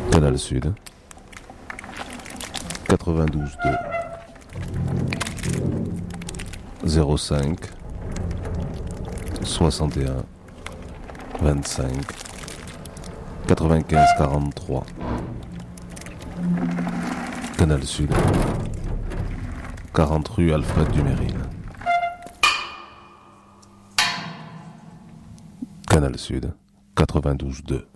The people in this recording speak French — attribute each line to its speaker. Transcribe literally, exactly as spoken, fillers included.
Speaker 1: Canal Sud, quatre-vingt-douze deux, zéro cinq, soixante et un, vingt-cinq, quatre-vingt-quinze quarante-trois. Canal Sud, quarante rue Alfred Duménil. Canal Sud, quatre-vingt-douze deux.